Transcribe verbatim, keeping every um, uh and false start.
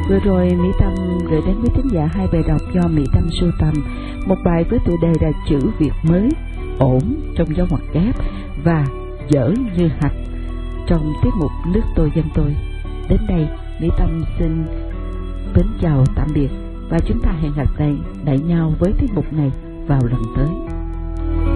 Vừa rồi Mỹ Tâm gửi đến quý thính giả hai bài đọc do Mỹ Tâm sưu tầm, một bài với tựa đề là Chữ Việt Mới, Ổn trong Dấu ngoặc kép và Dở Như Hạch trong tiết mục Nước Tôi Dân Tôi. Đến đây Mỹ Tâm xin kính chào tạm biệt và chúng ta hẹn gặp lại lại nhau với tiết mục này vào lần tới.